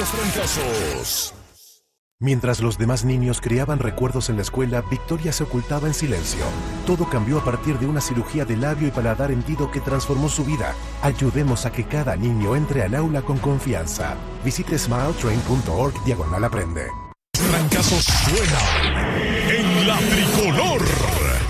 Trancazos. Mientras los demás niños creaban recuerdos en la escuela, Victoria se ocultaba en silencio. Todo cambió a partir de una cirugía de labio y paladar hendido que transformó su vida. Ayudemos a que cada niño entre al aula con confianza. Visite smiletrain.org/aprende. Trancazos suena en la tricolor.